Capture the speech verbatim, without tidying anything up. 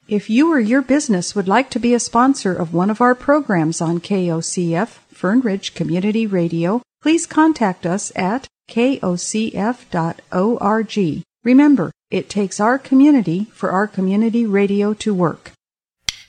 If you or your business would like to be a sponsor of one of our programs on K O C F, Fern Ridge Community Radio, please contact us at K O C F dot org. Remember, it takes our community for our community radio to work.